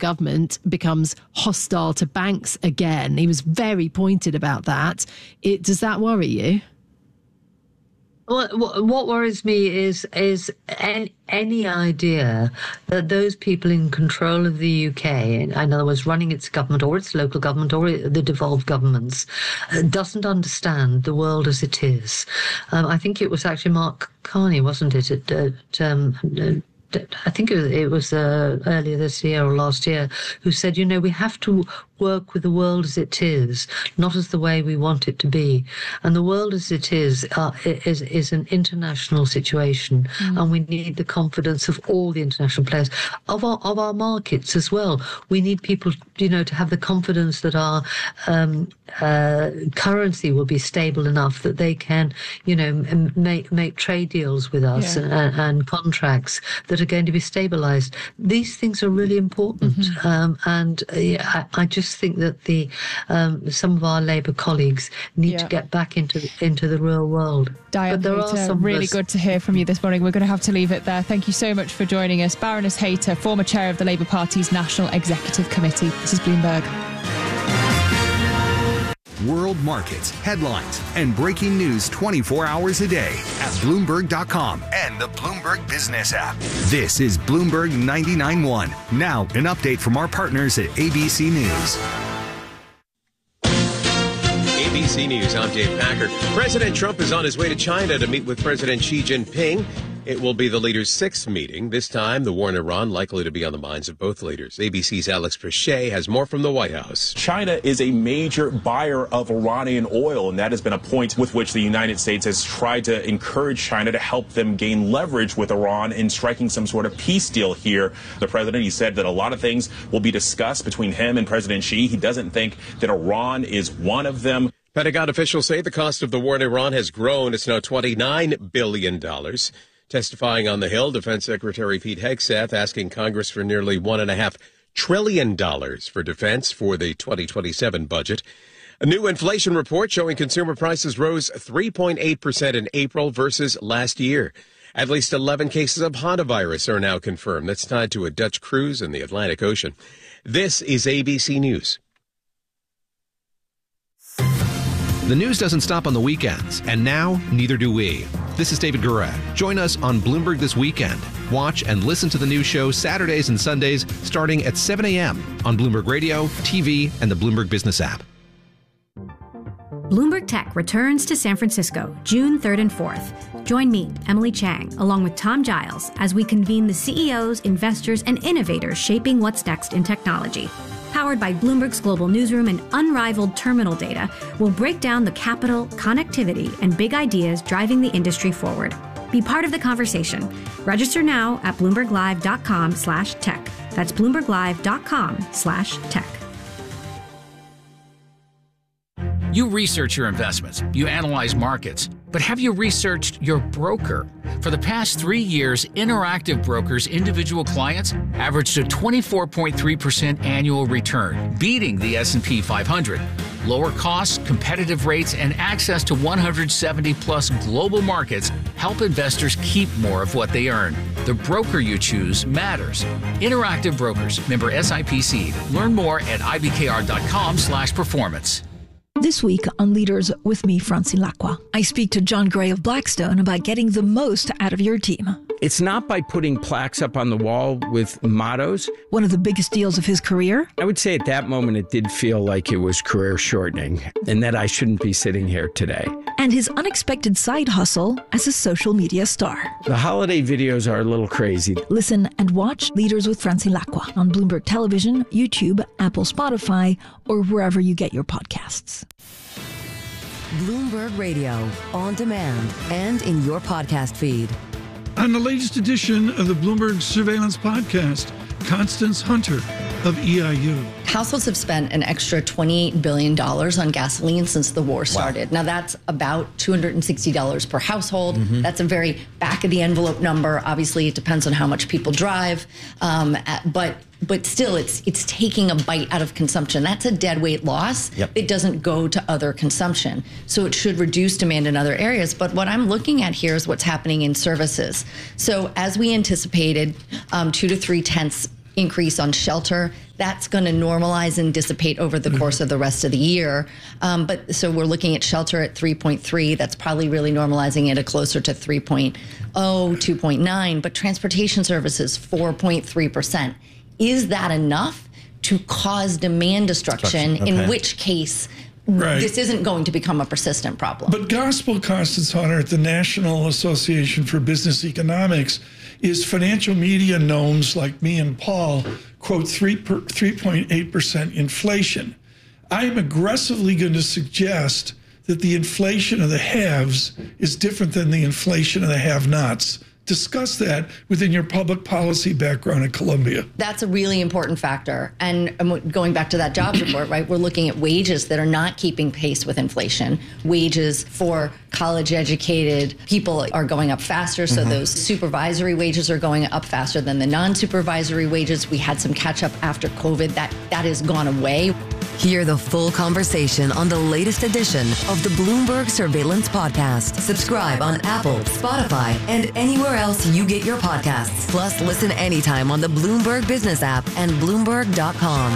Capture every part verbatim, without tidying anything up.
government becomes hostile to banks again. He was very pointed about that. It, does that worry you? Well, what worries me is is any, any idea that those people in control of the U K, in other words, running its government or its local government or the devolved governments, uh, doesn't understand the world as it is. Um, I think it was actually Mark Carney, wasn't it? At, at, um, I think it was, it was uh, earlier this year or last year, who said, you know, we have to work with the world as it is, not as the way we want it to be. And the world as it is uh, is, is an international situation, mm. and we need the confidence of all the international players, of our of our markets as well. We need people, you know, to have the confidence that our um, uh, currency will be stable enough that they can, you know, make make trade deals with us, yeah. and, and contracts that are going to be stabilized. These things are really important, mm-hmm. um, and uh, yeah, I, I just think that the um, some of our Labour colleagues need yeah. to get back into into the real world. Diane, but there Hayter, are some really good to hear from you this morning. We're going to have to leave it there. Thank you so much for joining us. Baroness Hayter, former chair of the Labour Party's National Executive Committee. This is Bloomberg. World markets, headlines, and breaking news twenty-four hours a day at Bloomberg dot com and the Bloomberg Business app. This is Bloomberg ninety-nine point one. Now, an update from our partners at A B C News. A B C News, I'm Dave Packard. President Trump is on his way to China to meet with President Xi Jinping. It will be the leaders' sixth meeting. This time, the war in Iran likely to be on the minds of both leaders. A B C's Alex Trichet has more from the White House. China is a major buyer of Iranian oil, and that has been a point with which the United States has tried to encourage China to help them gain leverage with Iran in striking some sort of peace deal here. The president, he said that a lot of things will be discussed between him and President Xi. He doesn't think that Iran is one of them. Pentagon officials say the cost of the war in Iran has grown. It's now twenty-nine billion dollars. Testifying on the Hill, Defense Secretary Pete Hegseth asking Congress for nearly one point five trillion dollars for defense for the twenty twenty-seven budget. A new inflation report showing consumer prices rose three point eight percent in April versus last year. At least eleven cases of hantavirus are now confirmed. That's tied to a Dutch cruise in the Atlantic Ocean. This is A B C News. The news doesn't stop on the weekends, and now neither do we. This is David Garrett. Join us on Bloomberg This Weekend. Watch and listen to the news show Saturdays and Sundays starting at seven a.m. on Bloomberg Radio, T V, and the Bloomberg Business app. Bloomberg Tech returns to San Francisco June third and fourth. Join me, Emily Chang, along with Tom Giles, as we convene the C E Os, investors, and innovators shaping what's next in technology. Powered by Bloomberg's global newsroom and unrivaled terminal data, we'll break down the capital, connectivity, and big ideas driving the industry forward. Be part of the conversation. Register now at bloomberg live dot com slash tech. That's bloomberg live dot com slash tech. You research your investments, you analyze markets, but have you researched your broker? For the past three years, Interactive Brokers' individual clients averaged a twenty-four point three percent annual return, beating the S and P five hundred. Lower costs, competitive rates, and access to one hundred seventy plus global markets help investors keep more of what they earn. The broker you choose matters. Interactive Brokers, member S I P C. Learn more at I B K R dot com slash performance. This week on Leaders with me, Francine Lacqua, I speak to John Gray of Blackstone about getting the most out of your team. It's not by putting plaques up on the wall with mottos. One of the biggest deals of his career? I would say at that moment it did feel like it was career shortening and that I shouldn't be sitting here today. And his unexpected side hustle as a social media star. The holiday videos are a little crazy. Listen and watch Leaders with Francine Lacqua on Bloomberg Television, YouTube, Apple, Spotify, or wherever you get your podcasts. Bloomberg Radio, on demand and in your podcast feed. On the latest edition of the Bloomberg Surveillance Podcast, Constance Hunter of E I U. Households have spent an extra twenty-eight billion dollars on gasoline since the war started. Wow. Now, that's about two hundred sixty dollars per household. Mm-hmm. That's a very back-of-the-envelope number. Obviously, it depends on how much people drive. Um, but but still, it's it's taking a bite out of consumption. That's a deadweight loss. Yep. It doesn't go to other consumption. So it should reduce demand in other areas. But what I'm looking at here is what's happening in services. So as we anticipated, um, two to three tenths increase on shelter. That's going to normalize and dissipate over the course of the rest of the year. Um, but so we're looking at shelter at three point three. That's probably really normalizing it at closer to three point oh, two point nine. But transportation services, four point three percent. Is that enough to cause demand destruction? Destruction, okay. In which case, Right. this isn't going to become a persistent problem. But Gospel Constance Hunter at the National Association for Business Economics is financial media gnomes like me and Paul quote three point eight percent inflation. I am aggressively going to suggest that the inflation of the haves is different than the inflation of the have-nots. Discuss that within your public policy background at Columbia. That's a really important factor. And going back to that jobs report, right, we're looking at wages that are not keeping pace with inflation. Wages for college-educated people are going up faster, so mm-hmm. those supervisory wages are going up faster than the non-supervisory wages. We had some catch-up after COVID. That, that has gone away. Hear the full conversation on the latest edition of the Bloomberg Surveillance Podcast. Subscribe on Apple, Spotify, and anywhere else you get your podcasts. Plus, listen anytime on the Bloomberg Business app and Bloomberg dot com.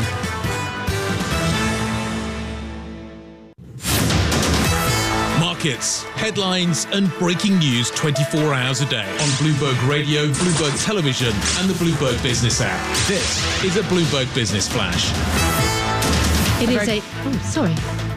Markets, headlines, and breaking news twenty-four hours a day on Bloomberg Radio, Bloomberg Television, and the Bloomberg Business app. This is a Bloomberg Business Flash. It is a... Oh, sorry.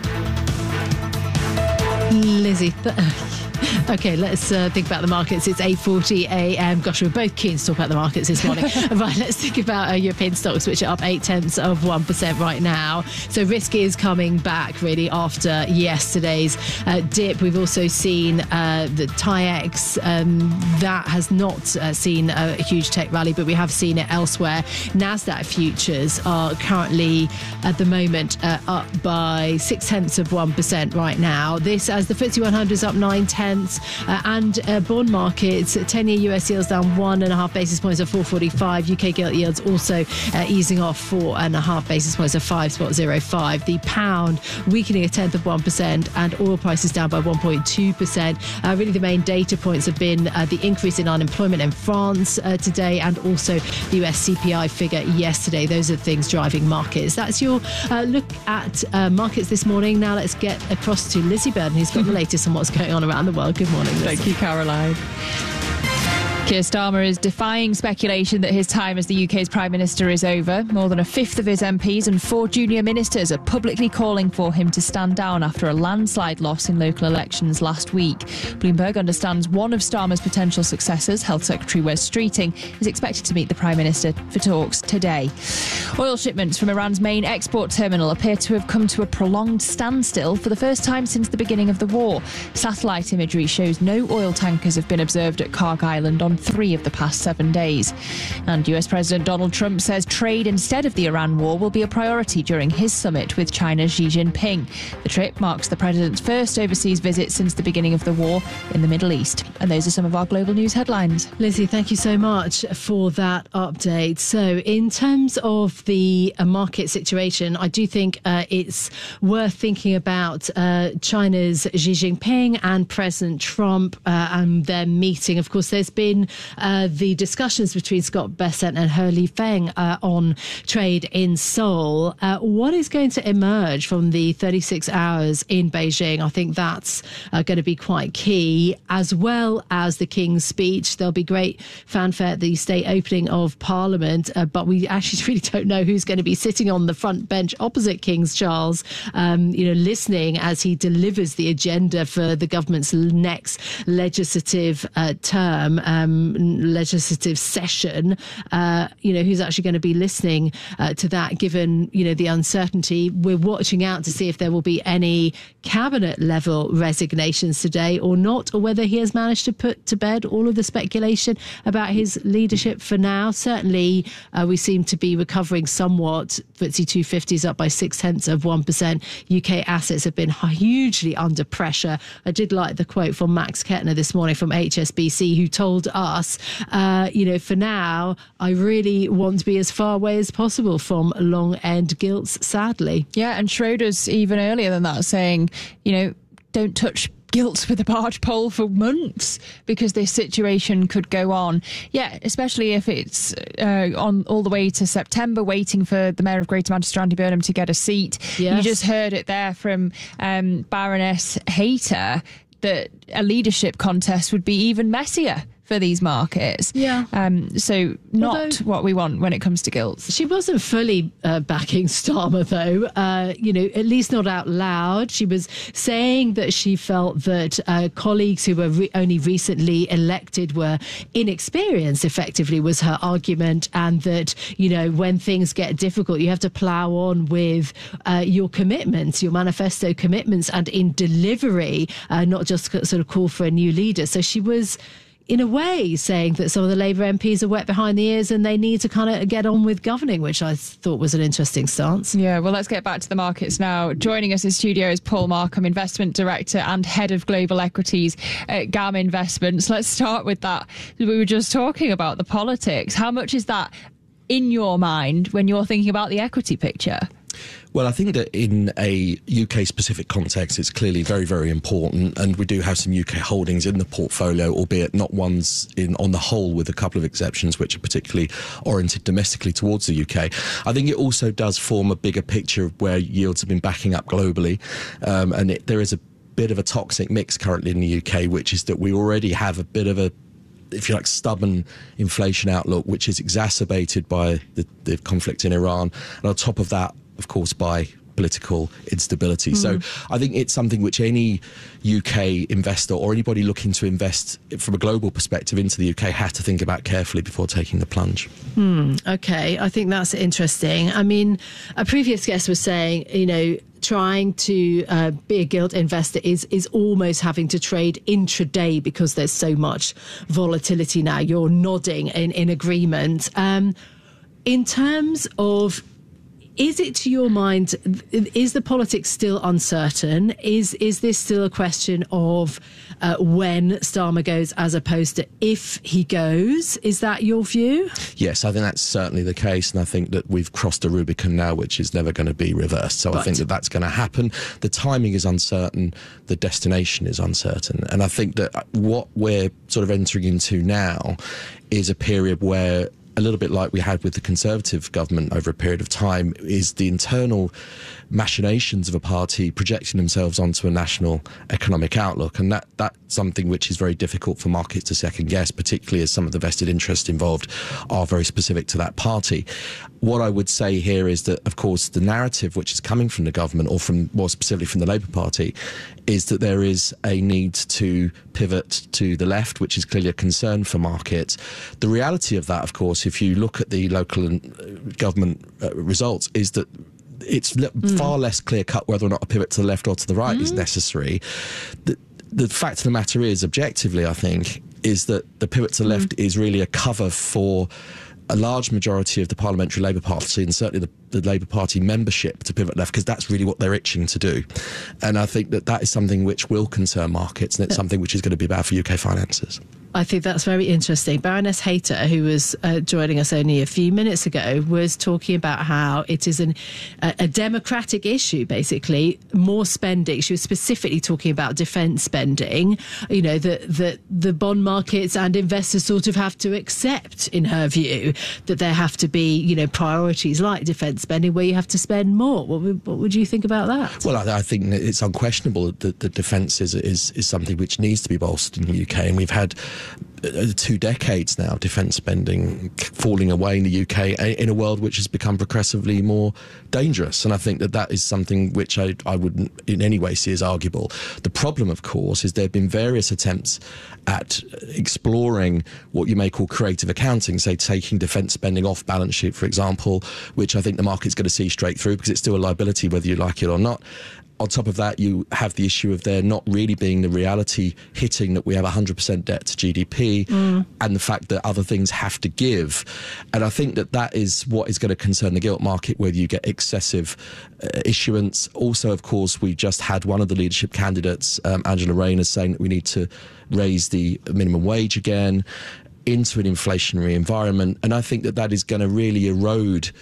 Lizzie... Th- Okay, let's uh, think about the markets. It's eight forty a.m. Gosh, we're both keen to talk about the markets this morning. Right, let's think about uh, European stocks, which are up eight tenths of one percent right now. So risk is coming back, really, after yesterday's uh, dip. We've also seen uh, the T I E X. Um, that has not uh, seen a, a huge tech rally, but we have seen it elsewhere. NASDAQ futures are currently, at the moment, uh, up by six tenths of one percent right now. This, as the F T S E one hundred is up nine tenths. Uh, and uh, bond markets, ten-year U S yields down one and a half basis points at four forty-five. U K gilt yields also uh, easing off four and a half basis points at five point oh five. The pound weakening a tenth of one percent, and oil prices down by one point two percent. Uh, really, the main data points have been uh, the increase in unemployment in France uh, today, and also the U S C P I figure yesterday. Those are the things driving markets. That's your uh, look at uh, markets this morning. Now let's get across to Lizzie Burden, who's got the latest on what's going on around the world. Good morning, Lizzie. Thank you, Caroline. Keir Starmer is defying speculation that his time as the U K's Prime Minister is over. More than a fifth of his M Ps and four junior ministers are publicly calling for him to stand down after a landslide loss in local elections last week. Bloomberg understands one of Starmer's potential successors, Health Secretary Wes Streeting, is expected to meet the Prime Minister for talks today. Oil shipments from Iran's main export terminal appear to have come to a prolonged standstill for the first time since the beginning of the war. Satellite imagery shows no oil tankers have been observed at Karg Island on three of the past seven days. And U S President Donald Trump says trade instead of the Iran war will be a priority during his summit with China's Xi Jinping. The trip marks the president's first overseas visit since the beginning of the war in the Middle East. And those are some of our global news headlines. Lizzie, thank you so much for that update. So in terms of the uh, market situation, I do think uh, it's worth thinking about uh, China's Xi Jinping and President Trump uh, and their meeting. Of course, there's been Uh, the discussions between Scott Bessent and He Lifeng uh, on trade in Seoul. Uh, what is going to emerge from the thirty-six hours in Beijing? I think that's uh, going to be quite key, as well as the King's speech. There'll be great fanfare at the state opening of Parliament, uh, but we actually really don't know who's going to be sitting on the front bench opposite King Charles, um, you know, listening as he delivers the agenda for the government's next legislative uh, term. Um, legislative session, uh, you know, who's actually going to be listening uh, to that, given, you know, the uncertainty. We're watching out to see if there will be any cabinet level resignations today or not, or whether he has managed to put to bed all of the speculation about his leadership for now. Certainly, uh, we seem to be recovering somewhat. F T S E two fifty is up by six tenths of one percent. U K assets have been hugely under pressure. I did like the quote from Max Kettner this morning from H S B C, who told us, uh, you know, for now, I really want to be as far away as possible from long end gilts, sadly. Yeah, and Schroders even earlier than that saying, you know, don't touch gilt with a barge pole for months because this situation could go on. Yeah, especially if it's uh, on all the way to September, waiting for the Mayor of Greater Manchester, Andy Burnham, to get a seat. Yes. You just heard it there from um, Baroness Hayter that a leadership contest would be even messier for these markets. Yeah. Um, so not Although, what we want when it comes to gilts. She wasn't fully uh, backing Starmer, though, uh, you know, at least not out loud. She was saying that she felt that uh, colleagues who were re- only recently elected were inexperienced, effectively, was her argument, and that, you know, when things get difficult, you have to plough on with uh, your commitments, your manifesto commitments, and in delivery, uh, not just sort of call for a new leader. So she was, in a way, saying that some of the Labour M Ps are wet behind the ears and they need to kind of get on with governing, which I thought was an interesting stance. Yeah, well, let's get back to the markets now. Joining us in studio is Paul Markham, Investment Director and Head of Global Equities at GAM Investments. Let's start with that. We were just talking about the politics. How much is that in your mind when you're thinking about the equity picture? Well, I think that in a U K-specific context, it's clearly very, very important, and we do have some U K holdings in the portfolio, albeit not ones in on the whole, with a couple of exceptions, which are particularly oriented domestically towards the U K. I think it also does form a bigger picture of where yields have been backing up globally, um, and it, there is a bit of a toxic mix currently in the U K, which is that we already have a bit of a, if you like, stubborn inflation outlook, which is exacerbated by the, the conflict in Iran, and on top of that, of course, by political instability. Mm. So I think it's something which any U K investor or anybody looking to invest from a global perspective into the U K has to think about carefully before taking the plunge. Hmm. Okay, I think that's interesting. I mean, a previous guest was saying, you know, trying to uh, be a gilt investor is is almost having to trade intraday because there's so much volatility now. You're nodding in, in agreement. Um, in terms of, is it, to your mind, is the politics still uncertain? Is is this still a question of uh, when Starmer goes as opposed to if he goes? Is that your view? Yes, I think that's certainly the case, and I think that we've crossed a Rubicon now which is never going to be reversed. So right. I think that that's going to happen. The timing is uncertain, the destination is uncertain, and I think that what we're sort of entering into now is a period where, a little bit like we had with the Conservative government over a period of time, is the internal machinations of a party projecting themselves onto a national economic outlook. And that that's something which is very difficult for markets to second guess, particularly as some of the vested interests involved are very specific to that party. What I would say here is that, of course, the narrative which is coming from the government, or from more specifically from the Labour Party, is that there is a need to pivot to the left, which is clearly a concern for markets. The reality of that, of course, if you look at the local government uh, results, is that it's mm. far less clear-cut whether or not a pivot to the left or to the right mm. is necessary. The, the fact of the matter is, objectively, I think, is that the pivot to the left mm. is really a cover for a large majority of the Parliamentary Labour Party, and certainly the, the Labour Party membership, to pivot left, because that's really what they're itching to do. And I think that that is something which will concern markets, and it's something which is going to be bad for U K finances. I think that's very interesting. Baroness Hayter, who was uh, joining us only a few minutes ago, was talking about how it is an, a, a democratic issue, basically, more spending. She was specifically talking about defence spending, you know, that, that the bond markets and investors sort of have to accept, in her view, that there have to be, you know, priorities like defence spending where you have to spend more. What would, what would you think about that? Well, I, I think it's unquestionable that the defence is, is, is something which needs to be bolstered in the U K, and we've had two decades now defence spending falling away in the U K in a world which has become progressively more dangerous, and I think that that is something which I, I wouldn't in any way see as arguable. The problem, of course, is there have been various attempts at exploring what you may call creative accounting, say taking defence spending off balance sheet, for example, which I think the market's going to see straight through because it's still a liability whether you like it or not. On top of that, you have the issue of there not really being the reality hitting that we have one hundred percent debt to G D P mm. and the fact that other things have to give. And I think that that is what is going to concern the gilt market, whether you get excessive uh, issuance. Also, of course, we just had one of the leadership candidates, um, Angela Rayner, saying that we need to raise the minimum wage again into an inflationary environment. And I think that that is going to really erode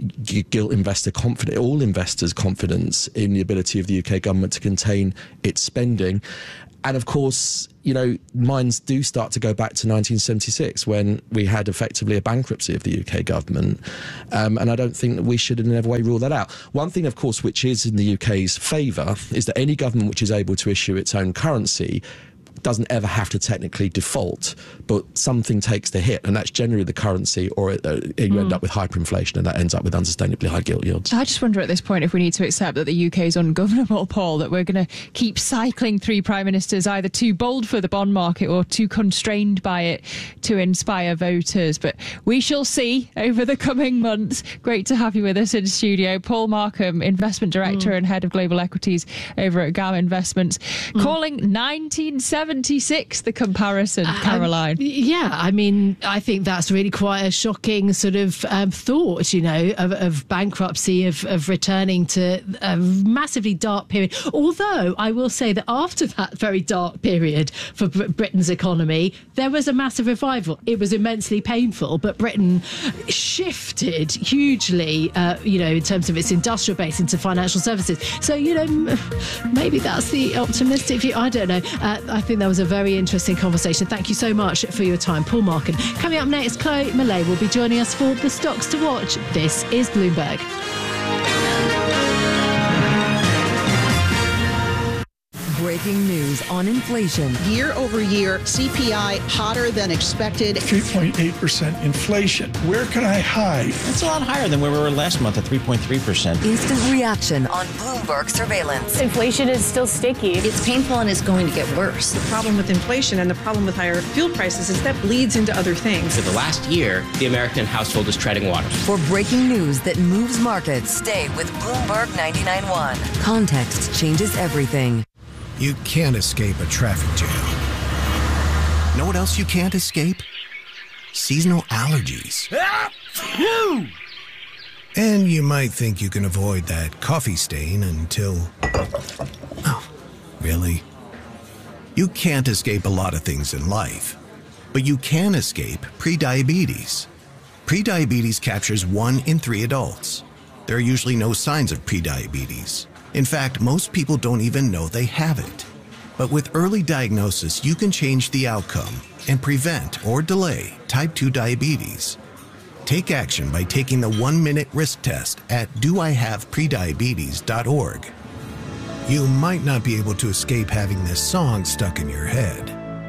gilt investor confidence, all investors' confidence in the ability of the U K government to contain its spending. and of course, you know, minds do start to go back to nineteen seventy-six when we had effectively a bankruptcy of the U K government. Um, and I don't think that we should in any way rule that out. One thing, of course, which is in the U K's favour is that any government which is able to issue its own currency doesn't ever have to technically default, but something takes the hit, and that's generally the currency, or it, uh, you mm. end up with hyperinflation, and that ends up with unsustainably high gilt yields. I just wonder at this point if we need to accept that the U K is ungovernable, Paul, that we're going to keep cycling through prime ministers either too bold for the bond market or too constrained by it to inspire voters. But we shall see over the coming months. Great to have you with us in studio. Paul Markham, Investment Director mm. and Head of Global Equities over at Gamma Investments, mm. calling nineteen seventy-six the comparison, Caroline. Um, yeah, I mean, I think that's really quite a shocking sort of um, thought, you know, of, of bankruptcy, of, of returning to a massively dark period. Although I will say that after that very dark period for Br- Britain's economy, there was a massive revival. It was immensely painful, but Britain shifted hugely, uh, you know, in terms of its industrial base into financial services. So, you know, maybe that's the optimistic view. I don't know. Uh, I think that was a very interesting conversation. Thank you so much for your time, Paul Markham. Coming up next, Chloe Millay will be joining us for the Stocks to Watch. This is Bloomberg. Breaking news on inflation. Year over year, C P I hotter than expected. three point eight percent inflation. Where can I hide? That's a lot higher than where we were last month at three point three percent. Instant reaction on Bloomberg surveillance. Inflation is still sticky. It's painful and it's going to get worse. The problem with inflation and the problem with higher fuel prices is that bleeds into other things. For the last year, the American household is treading water. For breaking news that moves markets, stay with Bloomberg ninety-nine point one. Context changes everything. You can't escape a traffic jam. Know what else you can't escape? Seasonal allergies. And you might think you can avoid that coffee stain until... Oh, really? You can't escape a lot of things in life, but you can escape prediabetes. Prediabetes captures one in three adults. There are usually no signs of prediabetes. In fact, most people don't even know they have it. But with early diagnosis, you can change the outcome and prevent or delay type two diabetes. Take action by taking the one-minute risk test at do I have prediabetes dot org. You might not be able to escape having this song stuck in your head,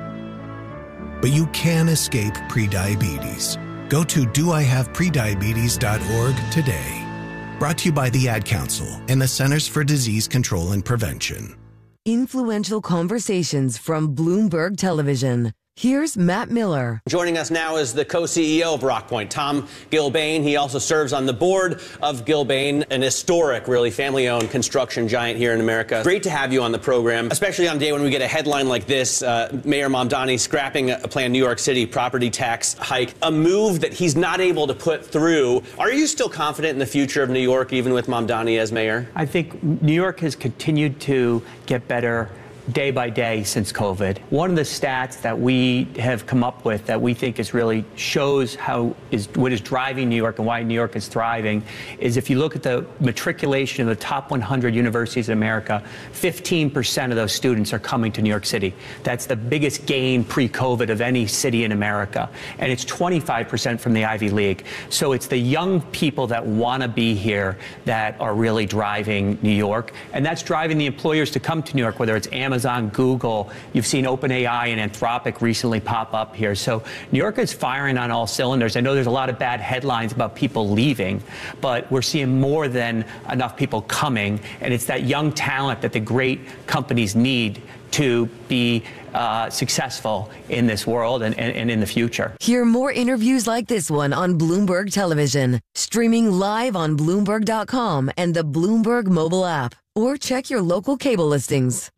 but you can escape prediabetes. Go to do I have prediabetes dot org today. Brought to you by the Ad Council and the Centers for Disease Control and Prevention. Influential conversations from Bloomberg Television. Here's Matt Miller. Joining us now is the co-C E O of Rockpoint, Tom Gilbane. He also serves on the board of Gilbane, an historic, really family-owned construction giant here in America. Great to have you on the program, especially on a day when we get a headline like this, uh, Mayor Mamdani scrapping a planned New York City property tax hike, a move that he's not able to put through. Are you still confident in the future of New York, even with Mamdani as mayor? I think New York has continued to get better day by day since COVID. One of the stats that we have come up with that we think is really shows how is what is driving New York and why New York is thriving is if you look at the matriculation of the top one hundred universities in America, fifteen percent of those students are coming to New York City. That's the biggest gain pre-COVID of any city in America. And it's twenty-five percent from the Ivy League. So it's the young people that want to be here that are really driving New York. And that's driving the employers to come to New York, whether it's Amazon, Google. You've seen OpenAI and Anthropic recently pop up here. So New York is firing on all cylinders. I know there's a lot of bad headlines about people leaving, but we're seeing more than enough people coming. And it's that young talent that the great companies need to be uh, successful in this world and, and, and in the future. Hear more interviews like this one on Bloomberg Television, streaming live on Bloomberg dot com and the Bloomberg mobile app, or check your local cable listings.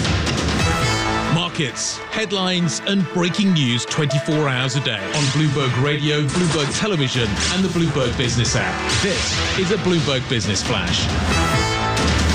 Markets, headlines, and breaking news twenty-four hours a day on Bloomberg Radio, Bloomberg Television, and the Bloomberg Business app. This is a Bloomberg Business Flash.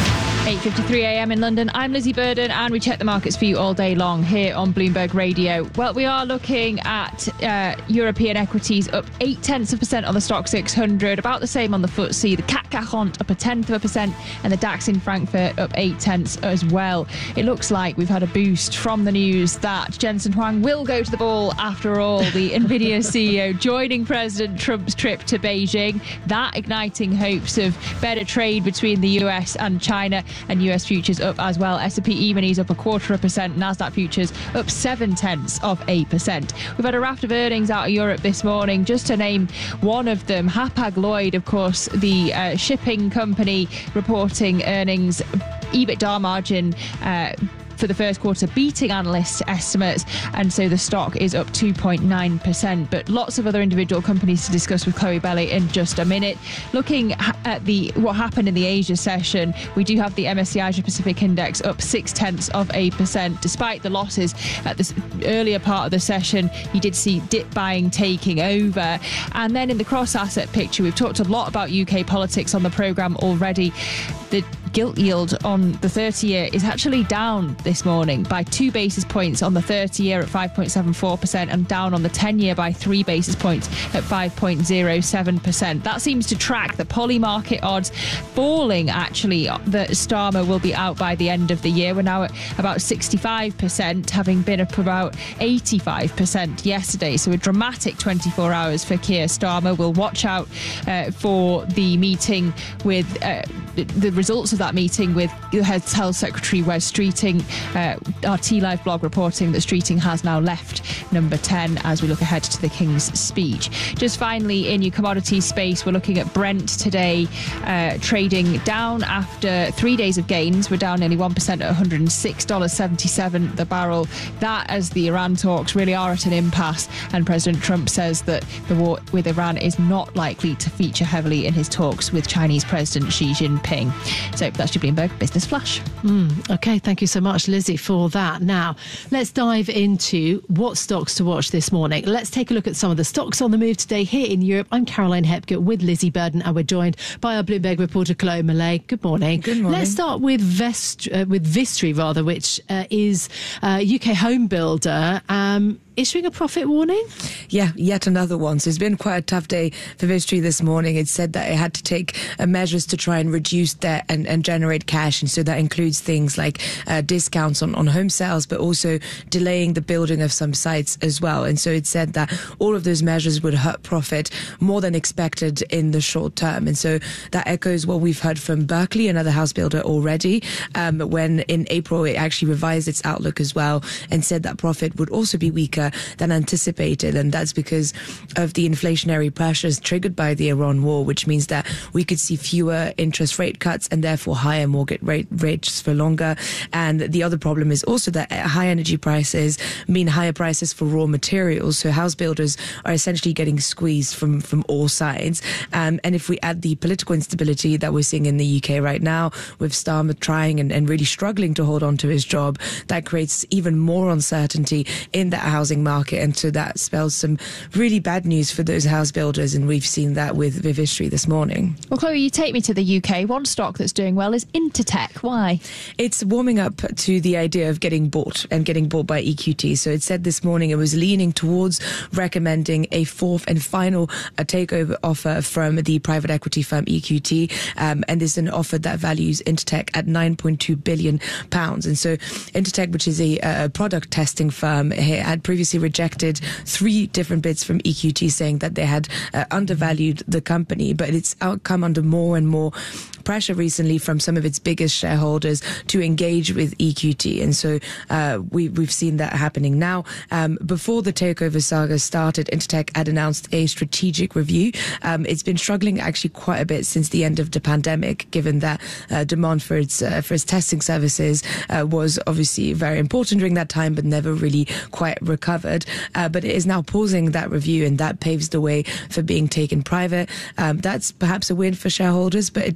eight fifty-three a m in London. I'm Lizzie Burden, and we check the markets for you all day long here on Bloomberg Radio. Well, we are looking at uh, European equities up eight tenths of a percent on the Stock six hundred, about the same on the F T S E. The C A C quarante up a tenth of a percent, and the DAX in Frankfurt up eight tenths as well. It looks like we've had a boost from the news that Jensen Huang will go to the ball after all. The Nvidia C E O joining President Trump's trip to Beijing, that igniting hopes of better trade between the U S and China, and U S futures up as well. S and P E-minis up a quarter of a percent, Nasdaq futures up seven tenths of a percent. We've had a raft of earnings out of Europe this morning. Just to name one of them, Hapag-Lloyd, of course, the uh, shipping company, reporting earnings, EBITDA margin uh, for the first quarter beating analysts' estimates, and so the stock is up two point nine percent. But lots of other individual companies to discuss with Chloe Belly in just a minute. Looking at the what happened in the Asia session, we do have the M S C I Asia Pacific Index up six tenths of a percent. Despite the losses at this earlier part of the session, you did see dip buying taking over. And then in the cross-asset picture, we've talked a lot about U K politics on the programme already. The gilt yield on the thirty-year is actually down this morning by two basis points on the thirty-year at five point seven four percent, and down on the ten-year by three basis points at five point zero seven percent. That seems to track the poly market odds falling, actually, that Starmer will be out by the end of the year. We're now at about sixty-five percent, having been up about eighty-five percent yesterday. So a dramatic twenty-four hours for Keir Starmer. We'll watch out uh, for the meeting with uh, the results of that meeting with Health Secretary Wes Streeting. Uh, our T-Live blog reporting that Streeting has now left number ten as we look ahead to the King's speech. Just finally, in your commodity space, we're looking at Brent today, uh, trading down after three days of gains. We're down nearly one percent at one hundred six dollars seventy-seven the barrel. That as the Iran talks really are at an impasse, and President Trump says that the war with Iran is not likely to feature heavily in his talks with Chinese President Xi Jinping. So that's your Bloomberg Business Flash. Mm, okay, thank you so much, Lizzie, for that. Now, let's dive into what stocks to watch this morning. Let's take a look at some of the stocks on the move today here in Europe. I'm Caroline Hepker with Lizzie Burden, and we're joined by our Bloomberg reporter, Chloe Millay. Good morning. Good morning. Let's start with Vest, uh, with Vistry, rather, which uh, is a U K home builder. Um, issuing a profit warning? Yeah, yet another one. So it's been quite a tough day for Vistry this morning. It said that it had to take uh, measures to try and reduce debt and, and generate cash. And so that includes things like uh, discounts on, on home sales, but also delaying the building of some sites as well. And so it said that all of those measures would hurt profit more than expected in the short term. And so that echoes what we've heard from Berkeley, another house builder, already, um, when in April it actually revised its outlook as well and said that profit would also be weaker than anticipated, and that's because of the inflationary pressures triggered by the Iran war, which means that we could see fewer interest rate cuts and therefore higher mortgage rate rates for longer. And the other problem is also that high energy prices mean higher prices for raw materials, so house builders are essentially getting squeezed from from all sides. Um, and if we add the political instability that we're seeing in the U K right now, with Starmer trying and, and really struggling to hold on to his job, that creates even more uncertainty in that housing market, and so that spells some really bad news for those house builders, and we've seen that with Vivistry this morning. Well, Chloe, you take me to the U K. One stock that's doing well is Intertek. Why? It's warming up to the idea of getting bought and getting bought by E Q T. So it said this morning it was leaning towards recommending a fourth and final a takeover offer from the private equity firm E Q T, um, and this is an offer that values Intertek at nine point two billion pounds. And so Intertek, which is a, a product testing firm, had previously rejected three different bids from E Q T, saying that they had uh, undervalued the company, but it's come under more and more pressure recently from some of its biggest shareholders to engage with E Q T. And so uh, we, we've seen that happening now. Um, before the takeover saga started, Intertek had announced a strategic review. Um, it's been struggling actually quite a bit since the end of the pandemic, given that uh, demand for its uh, for its testing services uh, was obviously very important during that time, but never really quite recovered. Uh, but it is now pausing that review, and that paves the way for being taken private. Um, that's perhaps a win for shareholders, but it does mean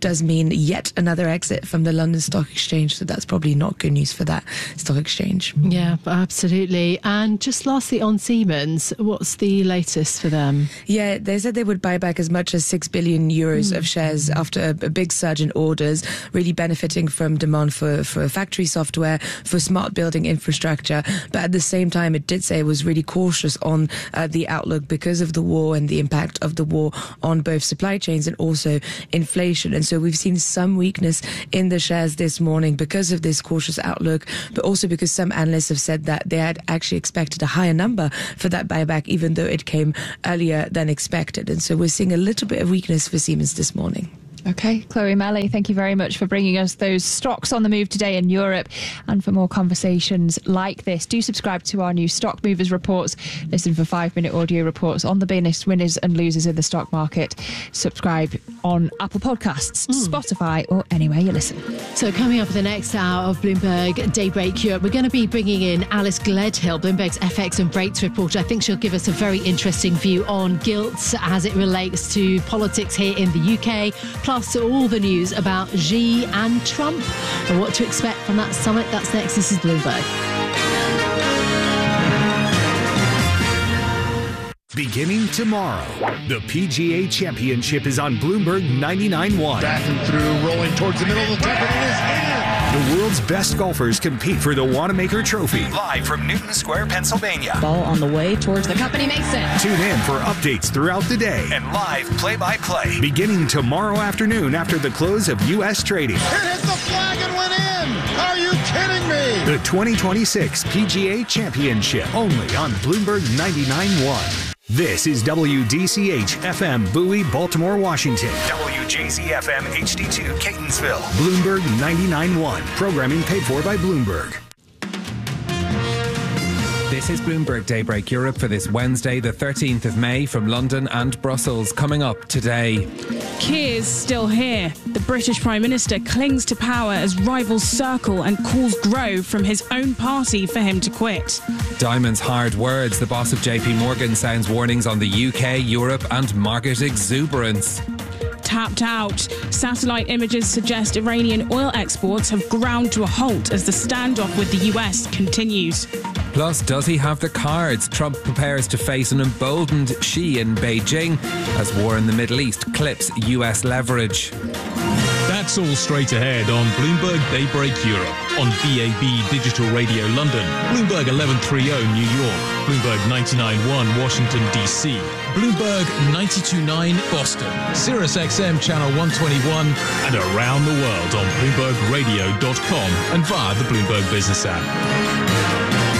seen yet another exit from the London Stock Exchange, so that's probably not good news for that stock exchange. Yeah, absolutely. And just lastly on Siemens, what's the latest for them? Yeah, they said they would buy back as much as six billion euros mm. of shares after a, a big surge in orders, really benefiting from demand for, for factory software, for smart building infrastructure. But at the same time, it did say it was really cautious on uh, the outlook because of the war and the impact of the war on both supply chains and also inflation. And so we've seen some weakness in the shares this morning because of this cautious outlook, but also because some analysts have said that they had actually expected a higher number for that buyback, even though it came earlier than expected. And so we're seeing a little bit of weakness for Siemens this morning. Okay, Chloe Melly, thank you very much for bringing us those stocks on the move today in Europe. And for more conversations like this, do subscribe to our new Stock Movers reports. Listen for five-minute audio reports on the biggest winners and losers in the stock market. Subscribe on Apple Podcasts, mm. Spotify, or anywhere you listen. So coming up in the next hour of Bloomberg Daybreak Europe, we're going to be bringing in Alice Gledhill, Bloomberg's F X and rates reporter. I think she'll give us a very interesting view on gilt as it relates to politics here in the U K. Plus Plus all the news about Xi and Trump and what to expect from that summit. That's next. This is Bloomberg. Beginning tomorrow, the P G A Championship is on Bloomberg ninety-nine point one. Back and through, rolling towards the middle of the top, and it is in. The world's best golfers compete for the Wanamaker Trophy. Live from Newton Square, Pennsylvania. Ball on the way towards the cup, and he makes it. Tune in for updates throughout the day and live play-by-play. Beginning tomorrow afternoon after the close of U S trading. It hit the flag and went in. Are you kidding me? The twenty twenty-six P G A Championship, only on Bloomberg ninety-nine point one. This is W D C H F M Bowie, Baltimore, Washington. W J Z F M H D two, Catonsville. Bloomberg ninety-nine point one. Programming paid for by Bloomberg. This is Bloomberg Daybreak Europe for this Wednesday, the thirteenth of May, from London and Brussels. Coming up today. Keir's still here. The British Prime Minister clings to power as rivals circle and calls Grove from his own party for him to quit. Diamond's hard words. The boss of J P Morgan sounds warnings on the U K, Europe and market exuberance. Tapped out. Satellite images suggest Iranian oil exports have ground to a halt as the standoff with the U S continues. Plus, does he have the cards? Trump prepares to face an emboldened Xi in Beijing as war in the Middle East clips U S leverage. That's all straight ahead on Bloomberg Daybreak Europe, on B A B Digital Radio London, Bloomberg eleven thirty New York, Bloomberg ninety-nine point one Washington, D C, Bloomberg ninety-two point nine Boston, Sirius X M Channel one twenty-one, and around the world on Bloomberg Radio dot com and via the Bloomberg Business app.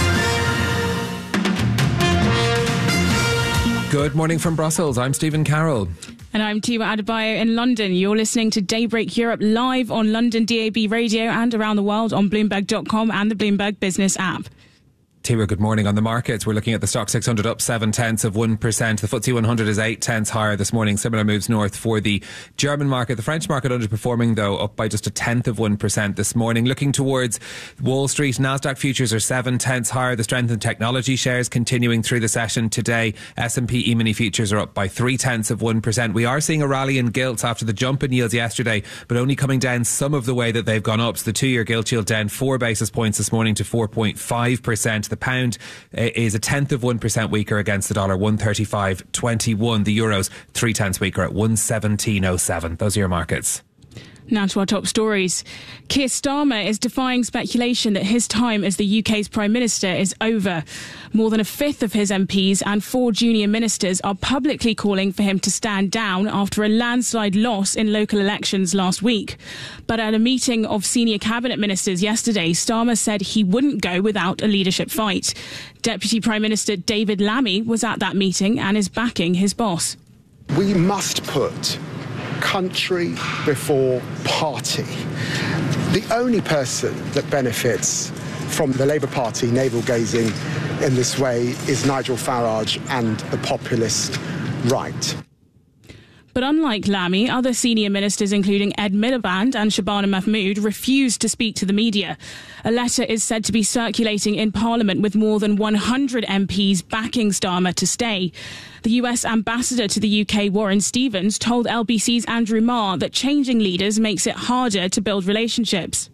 Good morning from Brussels. I'm Stephen Carroll. And I'm Tiwa Adebayo in London. You're listening to Daybreak Europe live on London D A B Radio and around the world on Bloomberg dot com and the Bloomberg Business app. Tiwa, good morning. On the markets, we're looking at the Stock six hundred up seven tenths of one percent. The F T S E one hundred is eight tenths higher this morning. Similar moves north for the German market. The French market underperforming, though, up by just a tenth of one percent this morning. Looking towards Wall Street, Nasdaq futures are seven tenths higher. The strength in technology shares continuing through the session today. S and P E-mini futures are up by three tenths of one percent. We are seeing a rally in gilts after the jump in yields yesterday, but only coming down some of the way that they've gone up. So the two-year gilt yield down four basis points this morning to four point five percent. The pound is a tenth of one percent weaker against the dollar, one thirty-five twenty-one. The euro's three tenths weaker at one seventeen oh seven. Those are your markets. Now to our top stories. Keir Starmer is defying speculation that his time as the U K's Prime Minister is over. More than a fifth of his M Ps and four junior ministers are publicly calling for him to stand down after a landslide loss in local elections last week. But at a meeting of senior cabinet ministers yesterday, Starmer said he wouldn't go without a leadership fight. Deputy Prime Minister David Lammy was at that meeting and is backing his boss. We must put country before party. The only person that benefits from the Labour Party navel-gazing in this way is Nigel Farage and the populist right. But unlike Lamy, other senior ministers, including Ed Miliband and Shabana Mahmood, refused to speak to the media. A letter is said to be circulating in Parliament with more than one hundred M Ps backing Starmer to stay. The U S ambassador to the U K, Warren Stevens, told L B C's Andrew Marr that changing leaders makes it harder to build relationships.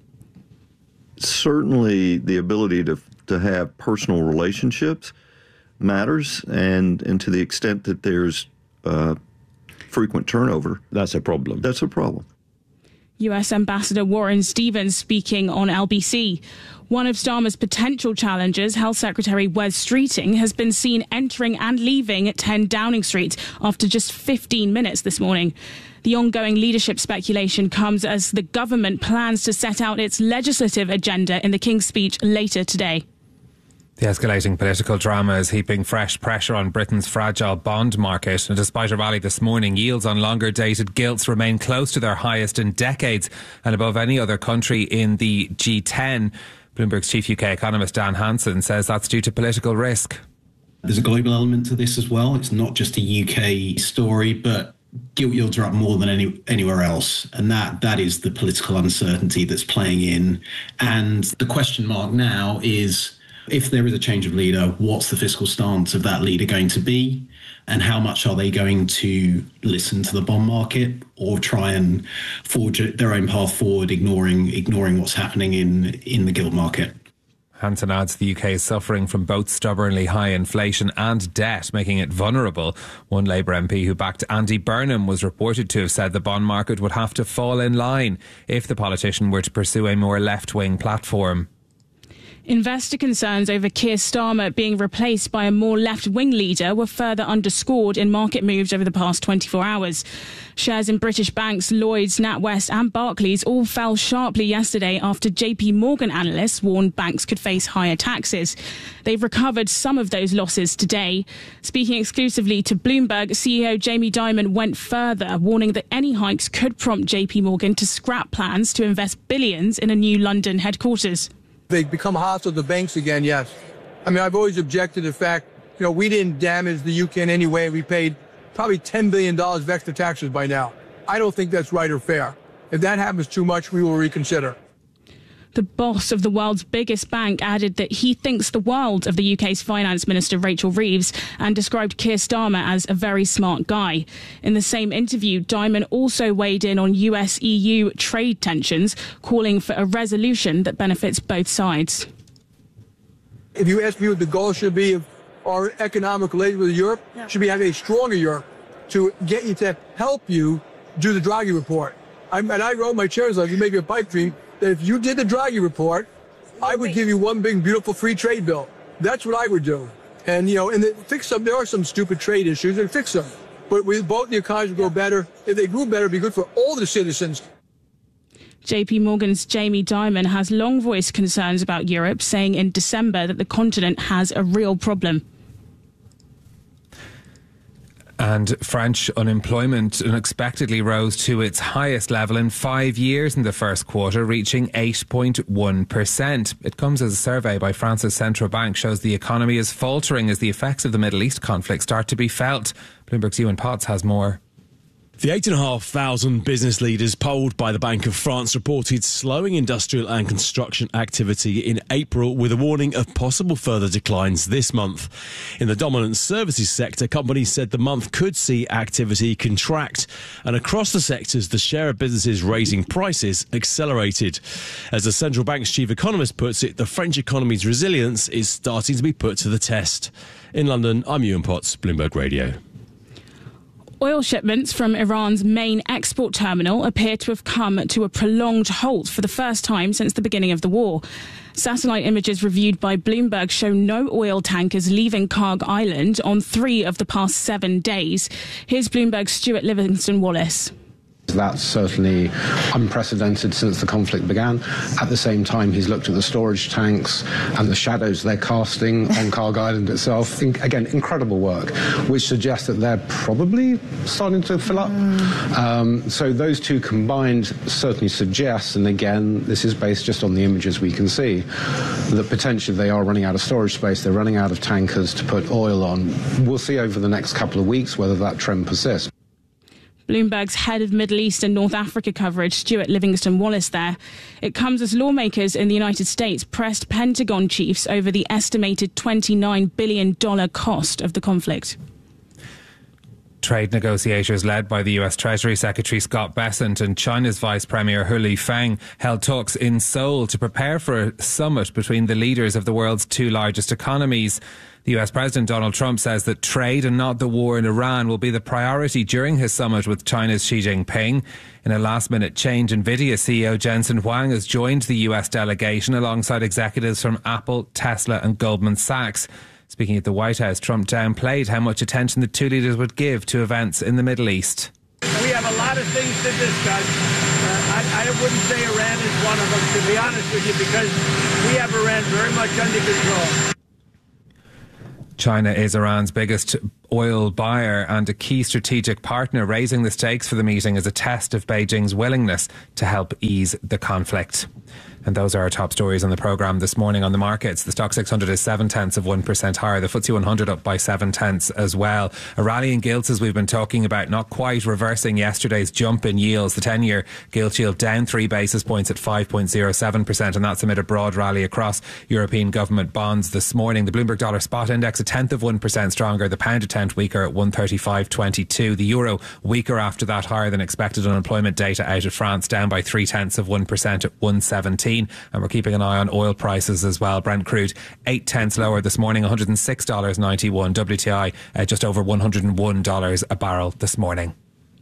Certainly the ability to to have personal relationships matters, and, and to the extent that there's uh, frequent turnover, that's a problem. That's a problem. U S Ambassador Warren Stevens speaking on L B C. One of Starmer's potential challengers, Health Secretary Wes Streeting, has been seen entering and leaving at ten Downing Street after just fifteen minutes this morning. The ongoing leadership speculation comes as the government plans to set out its legislative agenda in the King's Speech later today. The escalating political drama is heaping fresh pressure on Britain's fragile bond market. And despite a rally this morning, yields on longer dated gilts remain close to their highest in decades and above any other country in the G ten. Bloomberg's chief U K economist Dan Hansen says that's due to political risk. There's a global element to this as well. It's not just a U K story, but gilt yields are up more than any, anywhere else. And that that is the political uncertainty that's playing in. And the question mark now is, if there is a change of leader, what's the fiscal stance of that leader going to be? And how much are they going to listen to the bond market or try and forge their own path forward, ignoring ignoring what's happening in, in the gilt market? Hansen adds the U K is suffering from both stubbornly high inflation and debt, making it vulnerable. One Labour M P who backed Andy Burnham was reported to have said the bond market would have to fall in line if the politician were to pursue a more left-wing platform. Investor concerns over Keir Starmer being replaced by a more left-wing leader were further underscored in market moves over the past twenty-four hours. Shares in British banks, Lloyds, NatWest and Barclays all fell sharply yesterday after J P Morgan analysts warned banks could face higher taxes. They've recovered some of those losses today. Speaking exclusively to Bloomberg, C E O Jamie Dimon went further, warning that any hikes could prompt J P Morgan to scrap plans to invest billions in a new London headquarters. They become hostile to banks again, yes. I mean, I've always objected to the fact, you know, we didn't damage the U K in any way. We paid probably ten billion dollars of extra taxes by now. I don't think that's right or fair. If that happens too much, we will reconsider. The boss of the world's biggest bank added that he thinks the world of the U K's Finance Minister Rachel Reeves and described Keir Starmer as a very smart guy. In the same interview, Dimon also weighed in on U S E U trade tensions, calling for a resolution that benefits both sides. If you ask me what the goal should be of our economic relations with Europe, yeah. should be having a stronger Europe to get you to help you do the Draghi report. I'm, and I wrote my chair's like, you make a pipe dream. That if you did the Draghi report, I would give you one big, beautiful free trade bill. That's what I would do. And, you know, and fix some, there are some stupid trade issues, and fix them. But we, both the economies would go better. If they grew better, it'd be good for all the citizens. J P Morgan's Jamie Dimon has long voiced concerns about Europe, saying in December that the continent has a real problem. And French unemployment unexpectedly rose to its highest level in five years in the first quarter, reaching eight point one percent. It comes as a survey by France's central bank shows the economy is faltering as the effects of the Middle East conflict start to be felt. Bloomberg's Ewan Potts has more. The eight thousand five hundred business leaders polled by the Bank of France reported slowing industrial and construction activity in April, with a warning of possible further declines this month. In the dominant services sector, companies said the month could see activity contract, and across the sectors, the share of businesses raising prices accelerated. As the central bank's chief economist puts it, the French economy's resilience is starting to be put to the test. In London, I'm Ewan Potts, Bloomberg Radio. Oil shipments from Iran's main export terminal appear to have come to a prolonged halt for the first time since the beginning of the war. Satellite images reviewed by Bloomberg show no oil tankers leaving Karg Island on three of the past seven days. Here's Bloomberg's Stuart Livingston-Wallace. That's certainly unprecedented since the conflict began. At the same time, he's looked at the storage tanks and the shadows they're casting on Karg Island itself. In, again, incredible work, which suggests that they're probably starting to fill up. Um, so those two combined certainly suggest, and again, this is based just on the images we can see, that potentially they are running out of storage space, they're running out of tankers to put oil on. We'll see over the next couple of weeks whether that trend persists. Bloomberg's head of Middle East and North Africa coverage, Stuart Livingston-Wallace there. It comes as lawmakers in the United States pressed Pentagon chiefs over the estimated twenty-nine billion dollars cost of the conflict. Trade negotiators led by the U S Treasury Secretary Scott Bessent and China's Vice Premier He Lifeng held talks in Seoul to prepare for a summit between the leaders of the world's two largest economies. The U S President Donald Trump says that trade and not the war in Iran will be the priority during his summit with China's Xi Jinping. In a last-minute change, NVIDIA C E O Jensen Huang has joined the U S delegation alongside executives from Apple, Tesla and Goldman Sachs. Speaking at the White House, Trump downplayed how much attention the two leaders would give to events in the Middle East. We have a lot of things to discuss. Uh, I, I wouldn't say Iran is one of them, to be honest with you, because we have Iran very much under control. China is Iran's biggest oil buyer and a key strategic partner. Raising the stakes for the meeting is a test of Beijing's willingness to help ease the conflict. And those are our top stories on the programme this morning on the markets. The Stock six hundred is seven tenths of one percent higher. The F T S E one hundred up by seven tenths as well. A rally in gilts, as we've been talking about, not quite reversing yesterday's jump in yields. The ten-year gilt yield down three basis points at five point oh seven percent, and that's amid a broad rally across European government bonds this morning. The Bloomberg Dollar Spot Index a tenth of one percent stronger. The pound a tenth weaker at one thirty-five twenty-two. The euro weaker after that, higher than expected unemployment data out of France, down by three tenths of one percent at one seventeen. And we're keeping an eye on oil prices as well. Brent crude eight tenths lower this morning, one hundred six dollars ninety-one. W T I uh, just over one hundred one dollars a barrel this morning.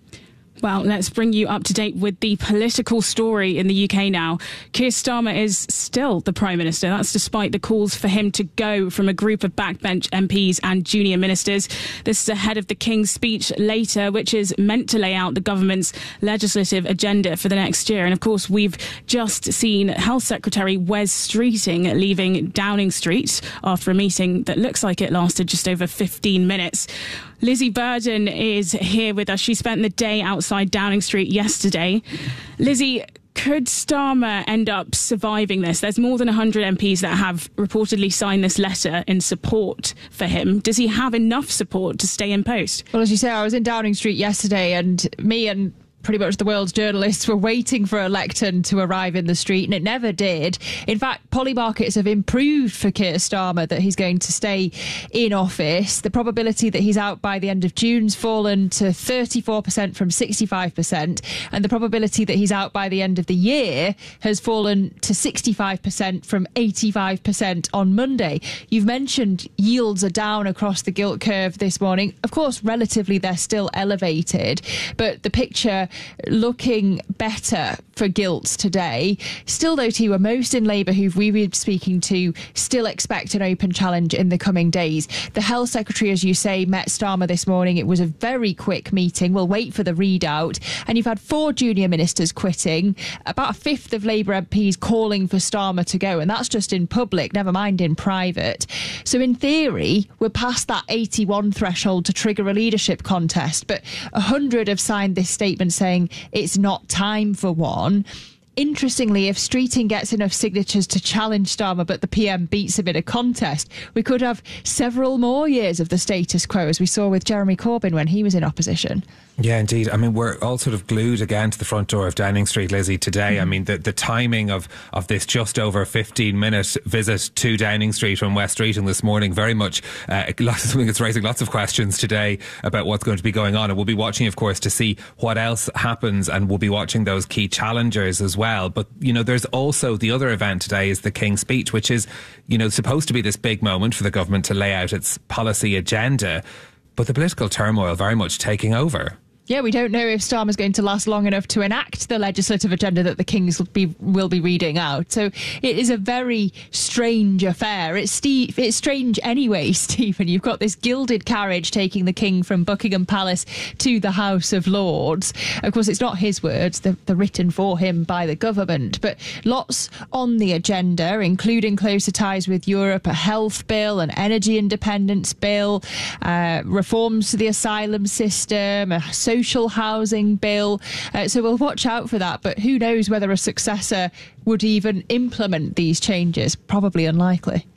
Well, let's bring you up to date with the political story in the U K now. Keir Starmer is still the Prime Minister. That's despite the calls for him to go from a group of backbench M Ps and junior ministers. This is ahead of the King's speech later, which is meant to lay out the government's legislative agenda for the next year. And of course, we've just seen Health Secretary Wes Streeting leaving Downing Street after a meeting that looks like it lasted just over fifteen minutes. Lizzie Burden is here with us. She spent the day outside Downing Street yesterday. Lizzie, could Starmer end up surviving this? There's more than one hundred M Ps that have reportedly signed this letter in support for him. Does he have enough support to stay in post? Well, as you say, I was in Downing Street yesterday, and me and pretty much the world's journalists were waiting for a lectern to arrive in the street, and it never did. In fact, Polymarkets have improved for Keir Starmer that he's going to stay in office. The probability that he's out by the end of June's fallen to thirty-four percent from sixty-five percent, and the probability that he's out by the end of the year has fallen to sixty-five percent from eighty-five percent on Monday. You've mentioned yields are down across the gilt curve this morning. Of course, relatively they're still elevated, but the picture looking better for gilts today. Still, though, Tiwa, most in Labour who we've been speaking to still expect an open challenge in the coming days. The Health Secretary, as you say, met Starmer this morning. It was a very quick meeting. We'll wait for the readout. And you've had four junior ministers quitting, about a fifth of Labour M Ps calling for Starmer to go, and that's just in public, never mind in private. So in theory, we're past that eighty-one threshold to trigger a leadership contest, but one hundred have signed this statement saying it's not time for one. Interestingly, if Streeting gets enough signatures to challenge Starmer but the P M beats him in a contest, we could have several more years of the status quo, as we saw with Jeremy Corbyn when he was in opposition. Yeah, indeed. I mean, we're all sort of glued again to the front door of Downing Street, Lizzie, today. Mm. I mean, the, the timing of, of this just over fifteen minute visit to Downing Street from West Streeting this morning, very much uh, something that's raising lots of questions today about what's going to be going on. And we'll be watching, of course, to see what else happens, and we'll be watching those key challengers as well. But, you know, there's also the other event today is the King's speech, which is, you know, supposed to be this big moment for the government to lay out its policy agenda. But the political turmoil very much taking over. Yeah, we don't know if Starmer's going to last long enough to enact the legislative agenda that the Kings will be, will be reading out. So it is a very strange affair. It's, Steve, it's strange anyway, Stephen. You've got this gilded carriage taking the King from Buckingham Palace to the House of Lords. Of course, it's not his words. They're, they're written for him by the government. But lots on the agenda, including closer ties with Europe, a health bill, an energy independence bill, uh, reforms to the asylum system, a social social housing bill. Uh, so we'll watch out for that. But who knows whether a successor would even implement these changes? Probably unlikely.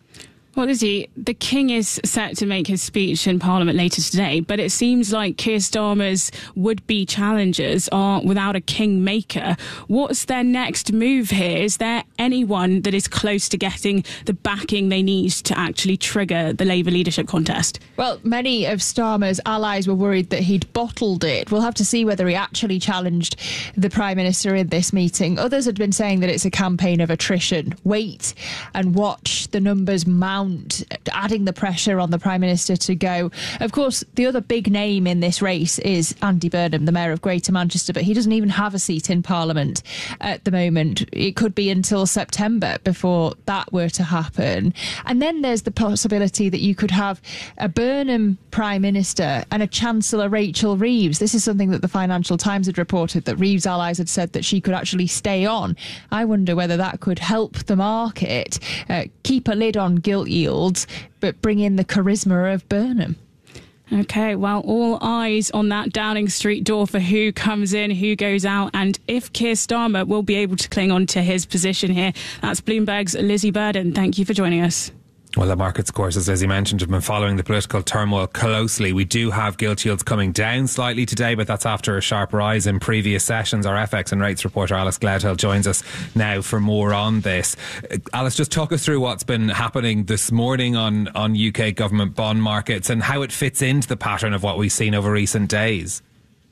Well, Lizzie, the King is set to make his speech in Parliament later today, but it seems like Keir Starmer's would-be challengers are without a kingmaker. What's their next move here? Is there anyone that is close to getting the backing they need to actually trigger the Labour leadership contest? Well, many of Starmer's allies were worried that he'd bottled it. We'll have to see whether he actually challenged the Prime Minister in this meeting. Others had been saying that it's a campaign of attrition. Wait and watch the numbers mount, adding the pressure on the Prime Minister to go. Of course, the other big name in this race is Andy Burnham, the Mayor of Greater Manchester, but he doesn't even have a seat in Parliament at the moment. It could be until September before that were to happen. And then there's the possibility that you could have a Burnham Prime Minister and a Chancellor Rachel Reeves. This is something that the Financial Times had reported, that Reeves' allies had said that she could actually stay on. I wonder whether that could help the market uh, keep a lid on gilt yields, but bring in the charisma of Burnham. OK, well, all eyes on that Downing Street door for who comes in, who goes out, and if Keir Starmer will be able to cling on to his position here. That's Bloomberg's Lizzie Burden. Thank you for joining us. Well, the markets, of course, as Lizzie mentioned, have been following the political turmoil closely. We do have gilt yields coming down slightly today, but that's after a sharp rise in previous sessions. Our F X and rates reporter Alice Gledhill joins us now for more on this. Alice, just talk us through what's been happening this morning on, on U K government bond markets and how it fits into the pattern of what we've seen over recent days.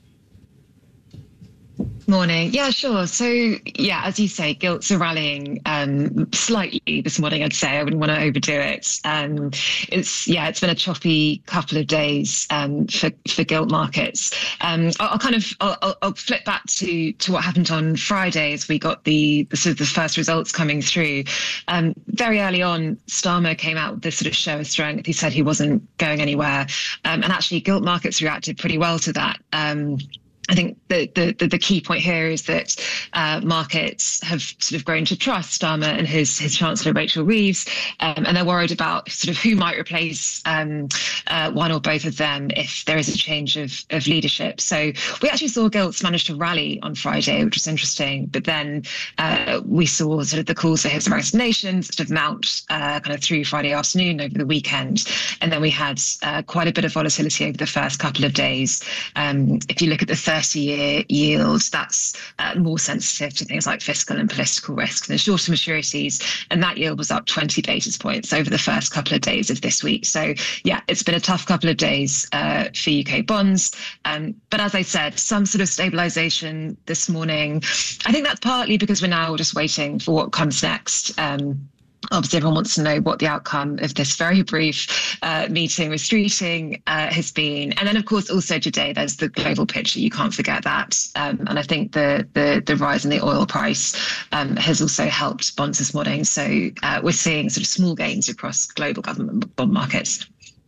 Morning. Yeah, sure. So, yeah, as you say, gilts are rallying um, slightly this morning, I'd say. I wouldn't want to overdo it. Um, it's, yeah, it's been a choppy couple of days um, for, for gilt markets. Um, I'll, I'll kind of, I'll, I'll flip back to, to what happened on Friday as we got the, the sort of the first results coming through. Um, very early on, Starmer came out with this sort of show of strength. He said he wasn't going anywhere. Um, and actually, gilt markets reacted pretty well to that. Um, I think the, the, the key point here is that uh, markets have sort of grown to trust Starmer and his, his Chancellor Rachel Reeves, um, and they're worried about sort of who might replace um, uh, one or both of them if there is a change of, of leadership. So we actually saw gilts manage to rally on Friday, which was interesting, but then uh, we saw sort of the calls for his resignation sort of mount uh, kind of through Friday afternoon over the weekend, and then we had uh, quite a bit of volatility over the first couple of days. Um, if you look at the thirty-year yield, that's uh, more sensitive to things like fiscal and political risk than shorter maturities, and that yield was up twenty basis points over the first couple of days of this week. So, yeah, it's been a tough couple of days uh, for U K bonds. Um, but as I said, some sort of stabilisation this morning. I think that's partly because we're now just waiting for what comes next. Um, Obviously, everyone wants to know what the outcome of this very brief uh, meeting with Streeting uh, has been. And then, of course, also today, there's the global picture. You can't forget that. Um, and I think the, the the rise in the oil price um, has also helped bonds this morning. So uh, we're seeing sort of small gains across global government bond markets.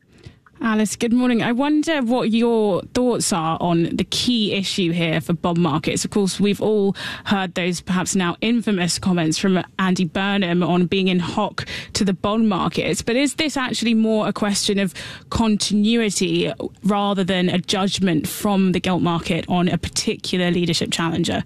Alice, good morning. I wonder what your thoughts are on the key issue here for bond markets. Of course, we've all heard those perhaps now infamous comments from Andy Burnham on being in hock to the bond markets. But is this actually more a question of continuity rather than a judgment from the gilt market on a particular leadership challenger?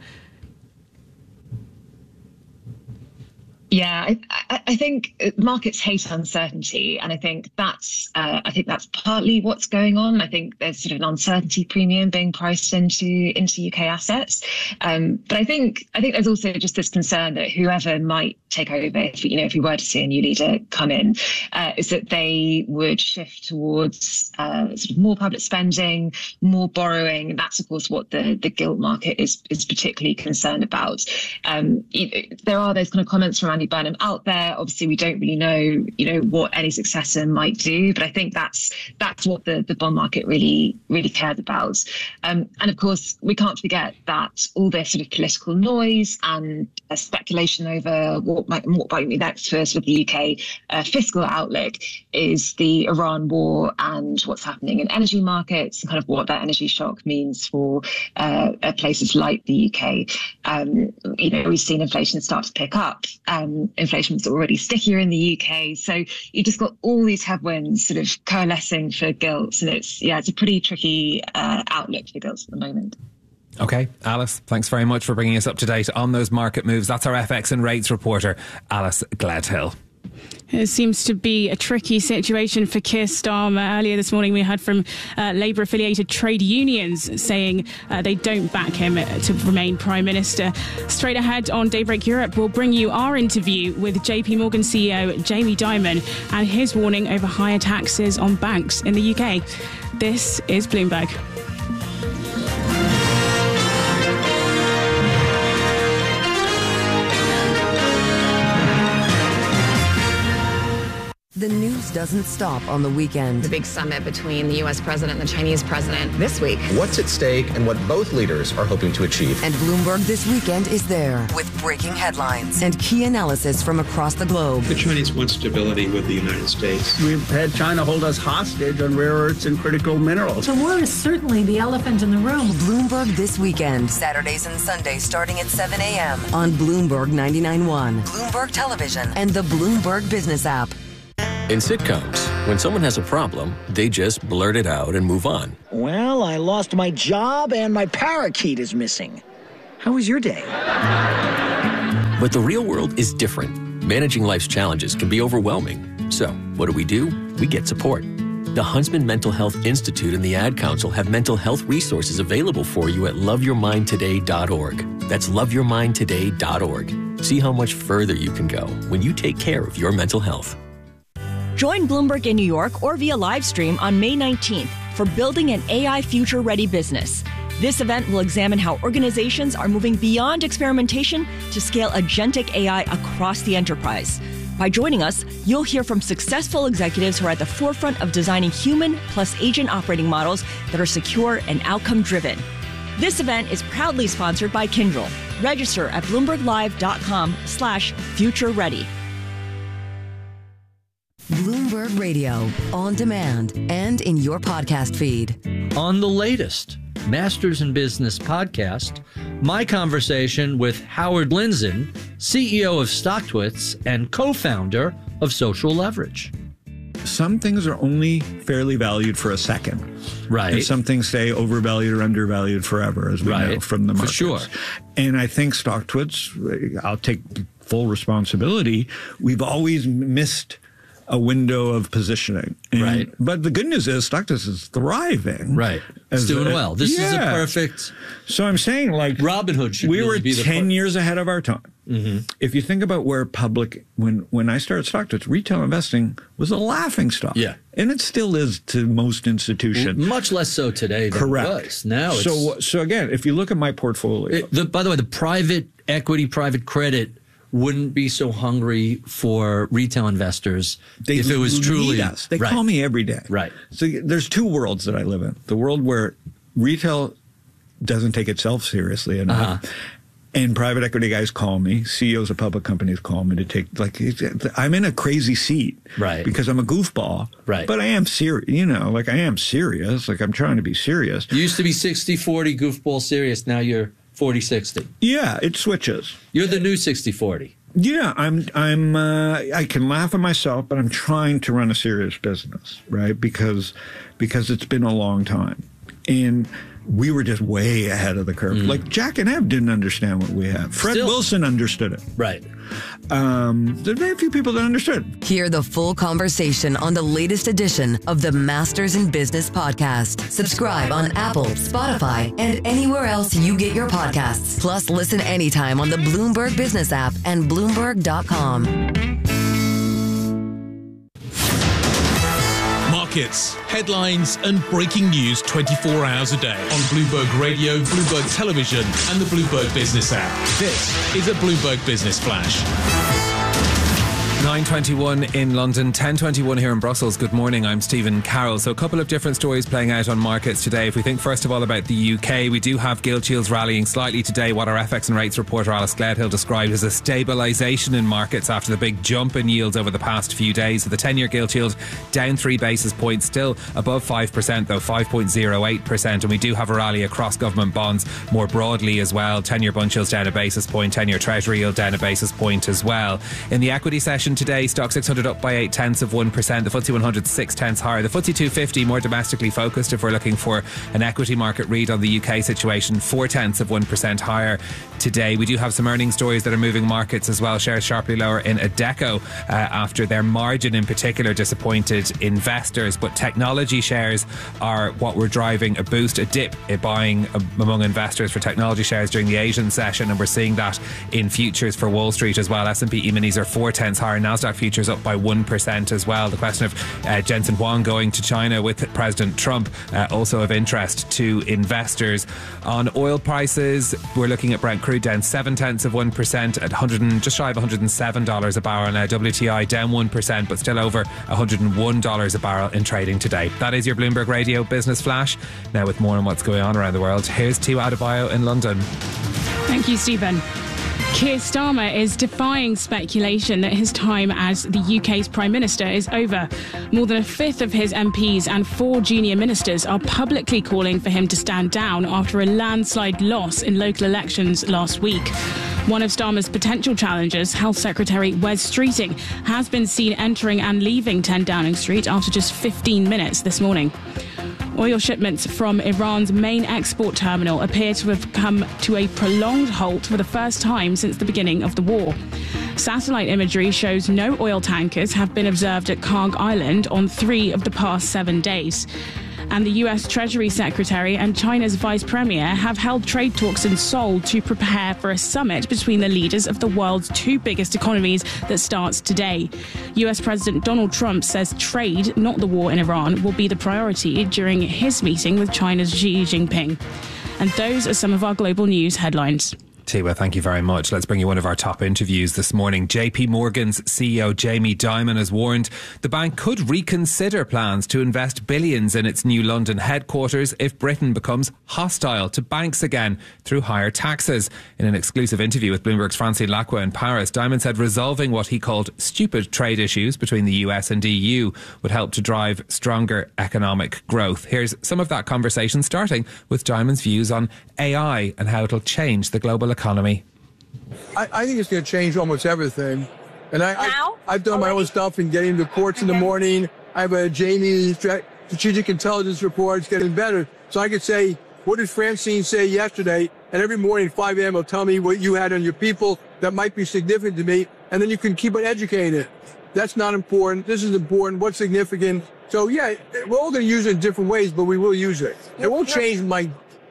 Yeah, I, I, I think markets hate uncertainty, and I think that's uh, I think that's partly what's going on. I think there's sort of an uncertainty premium being priced into into U K assets, um, but I think I think there's also just this concern that whoever might take over, if you know, if we were to see a new leader come in, uh, is that they would shift towards uh, sort of more public spending, more borrowing, and that's of course what the the gilt market is is particularly concerned about. Um, there are those kind of comments from Andy Burnham out there. Obviously, we don't really know, you know, what any successor might do, but I think that's that's what the, the bond market really, really cared about. Um, and of course, we can't forget that all this sort of political noise and uh, speculation over what might, what might be next for sort of the U K uh, fiscal outlook is the Iran war and what's happening in energy markets and kind of what that energy shock means for uh, places like the U K. Um, you know, we've seen inflation start to pick up. Um, inflation was already stickier in the U K. So you've just got all these headwinds sort of coalescing for gilts. And it's, yeah, it's a pretty tricky uh, outlook for gilts at the moment. OK, Alice, thanks very much for bringing us up to date on those market moves. That's our F X and rates reporter, Alice Gledhill. It seems to be a tricky situation for Keir Starmer. Earlier this morning, we heard from uh, Labour-affiliated trade unions saying uh, they don't back him to remain Prime Minister. Straight ahead on Daybreak Europe, we'll bring you our interview with J P Morgan C E O Jamie Dimon and his warning over higher taxes on banks in the U K. This is Bloomberg. The news doesn't stop on the weekend. The big summit between the U S president and the Chinese president this week. What's at stake and what both leaders are hoping to achieve. And Bloomberg This Weekend is there with breaking headlines and key analysis from across the globe. The Chinese want stability with the United States. We've had China hold us hostage on rare earths and critical minerals. The war is certainly the elephant in the room. Bloomberg This Weekend, Saturdays and Sundays starting at seven a.m. on Bloomberg ninety-nine point one, Bloomberg Television, and the Bloomberg Business app. In sitcoms, when someone has a problem, they just blurt it out and move on. Well, I lost my job and my parakeet is missing. How was your day? But the real world is different. Managing life's challenges can be overwhelming. So, what do we do? We get support. The Huntsman Mental Health Institute and the Ad Council have mental health resources available for you at love your mind today dot org. That's love your mind today dot org. See how much further you can go when you take care of your mental health. Join Bloomberg in New York or via live stream on May nineteenth for Building an A I Future-Ready Business. This event will examine how organizations are moving beyond experimentation to scale agentic A I across the enterprise. By joining us, you'll hear from successful executives who are at the forefront of designing human plus agent operating models that are secure and outcome-driven. This event is proudly sponsored by Kyndryl. Register at bloomberglive.com slash future ready. Bloomberg Radio, on demand, and in your podcast feed. On the latest Masters in Business podcast, my conversation with Howard Lindzen, C E O of StockTwits and co-founder of Social Leverage. Some things are only fairly valued for a second. Right. And some things stay overvalued or undervalued forever, as we right. know from the markets. For sure. And I think StockTwits, I'll take full responsibility, we've always missed a window of positioning. And, right. But the good news is StockTwits is thriving. Right. It's doing a, well. This yeah. is a perfect... So I'm saying, like... Robinhood should We really were be the ten part. years ahead of our time. Mm-hmm. If you think about where public... When, when I started StockTwits, retail investing was a laughing stock. Yeah. And it still is to most institutions. Much less so today than Correct. it was. Now it's... So, so again, if you look at my portfolio... It, the, by the way, the private equity, private credit... wouldn't be so hungry for retail investors they if it was truly us. They right. call me every day. Right. So there's two worlds that I live in. The world where retail doesn't take itself seriously enough. Uh-huh. And private equity guys call me, C E Os of public companies call me to take, like, I'm in a crazy seat. Right. Because I'm a goofball. Right. But I am serious, you know, like I am serious. Like I'm trying to be serious. You used to be sixty forty goofball serious. Now you're forty sixty. Yeah, it switches. You're the new sixty forty. Yeah, I'm. I'm. Uh, I can laugh at myself, but I'm trying to run a serious business, right? Because, because it's been a long time, and we were just way ahead of the curve. Mm. Like Jack and Ev didn't understand what we have. Fred Still. Wilson understood it. Right. Um, there's very few people that understood. Hear the full conversation on the latest edition of the Masters in Business podcast. Subscribe on Apple, Spotify, and anywhere else you get your podcasts. Plus, listen anytime on the Bloomberg Business app and Bloomberg dot com. Markets, headlines, and breaking news twenty-four hours a day on Bloomberg Radio, Bloomberg Television, and the Bloomberg Business app. This is a Bloomberg Business Flash. nine twenty-one in London, ten twenty-one here in Brussels. Good morning, I'm Stephen Carroll. So a couple of different stories playing out on markets today. If we think first of all about the U K, we do have gilt yields rallying slightly today. What our F X and rates reporter Alice Gledhill described as a stabilisation in markets after the big jump in yields over the past few days. So the ten-year gilt yield down three basis points, still above five percent though, five point zero eight percent. And we do have a rally across government bonds more broadly as well. ten-year bund yields down a basis point, ten-year treasury yield down a basis point as well. In the equity session action today. Stock six hundred up by eight tenths of one percent. The F T S E one hundred six tenths higher. The F T S E two fifty more domestically focused if we're looking for an equity market read on the U K situation. Four tenths of one percent higher today. We do have some earnings stories that are moving markets as well. Shares sharply lower in Adecco uh, after their margin in particular disappointed investors. But technology shares are what were driving a boost, a dip in buying among investors for technology shares during the Asian session, and we're seeing that in futures for Wall Street as well. S and P E-minis are four tenths higher. Nasdaq futures up by one percent as well. The question of uh, Jensen Huang going to China with President Trump uh, also of interest to investors. On oil prices, we're looking at Brent crude down seven tenths of one percent at one hundred and just shy of one hundred seven dollars a barrel. Now W T I down one percent, but still over one hundred one dollars a barrel in trading today. That is your Bloomberg Radio Business Flash. Now with more on what's going on around the world, here's Tiwa Adebayo in London. Thank you, Stephen. Keir Starmer is defying speculation that his time as the U K's Prime Minister is over. More than a fifth of his M Ps and four junior ministers are publicly calling for him to stand down after a landslide loss in local elections last week. One of Starmer's potential challengers, Health Secretary Wes Streeting, has been seen entering and leaving ten Downing Street after just fifteen minutes this morning. Oil shipments from Iran's main export terminal appear to have come to a prolonged halt for the first time since the beginning of the war. Satellite imagery shows no oil tankers have been observed at Karg Island on three of the past seven days. And the U S Treasury Secretary and China's Vice Premier have held trade talks in Seoul to prepare for a summit between the leaders of the world's two biggest economies that starts today. U S President Donald Trump says trade, not the war in Iran, will be the priority during his meeting with China's Xi Jinping. And those are some of our global news headlines. Tiwa, thank you very much. Let's bring you one of our top interviews this morning. J P Morgan's C E O Jamie Dimon has warned the bank could reconsider plans to invest billions in its new London headquarters if Britain becomes hostile to banks again through higher taxes. In an exclusive interview with Bloomberg's Francine Lacqua in Paris, Dimon said resolving what he called stupid trade issues between the U S and E U would help to drive stronger economic growth. Here's some of that conversation, starting with Dimon's views on A I and how it'll change the global economy. I, I think it's going to change almost everything. And I, I, I've done my own stuff in getting the courts in the morning. I have a Jamie strategic intelligence report. It's getting better. So I could say, what did Francine say yesterday? And every morning at five a.m. will tell me what you had on your people that might be significant to me. And then you can keep it educated. That's not important. This is important. What's significant? So yeah, we're all going to use it in different ways, but we will use it. It won't change my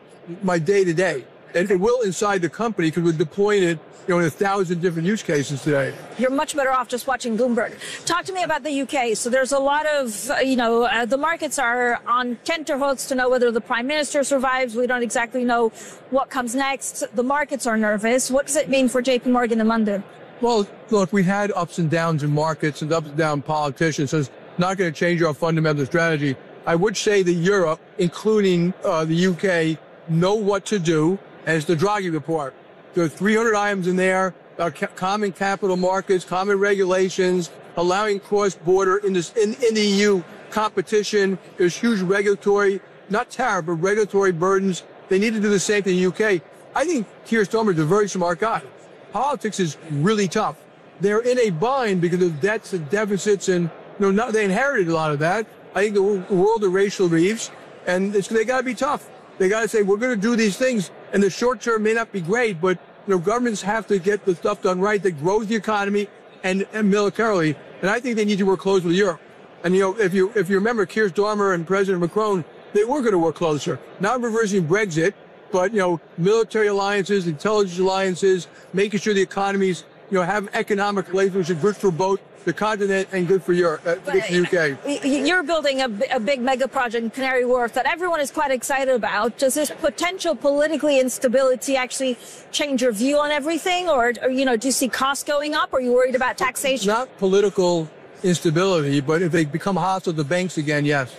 my day to day. And it will inside the company because we're deploying it, you know, in a thousand different use cases today. You're much better off just watching Bloomberg. Talk to me about the U K. So there's a lot of, uh, you know, uh, the markets are on tenterhooks to know whether the Prime Minister survives. We don't exactly know what comes next. The markets are nervous. What does it mean for J P Morgan in London? Well, look, we've had ups and downs in markets and ups and down politicians, so it's not going to change our fundamental strategy. I would say that Europe, including uh, the U K, know what to do. And it's the Draghi report. There are three hundred items in there about ca- common capital markets, common regulations, allowing cross-border in, this, in, in the E U competition. There's huge regulatory, not tariff, but regulatory burdens. They need to do the same thing in the U K. I think Keir Starmer is a very smart guy. Politics is really tough. They're in a bind because of debts and deficits, and you know, not, they inherited a lot of that. I think the world of Rachel Reeves, and it's, they got to be tough. They got to say, we're going to do these things. And the short term may not be great, but you know, governments have to get the stuff done right that grows the economy and, and militarily. And I think they need to work close with Europe. And you know, if you if you remember, Keir Starmer and President Macron, they were going to work closer. Not reversing Brexit, but you know, military alliances, intelligence alliances, making sure the economies you know have economic relations good for both the continent and good for Europe, uh, good for the U K. You're building a, a big mega project in Canary Wharf that everyone is quite excited about. Does this potential politically instability actually change your view on everything? Or, or, you know, do you see costs going up? Or are you worried about taxation? Not political instability, but if they become hostile to banks again, yes.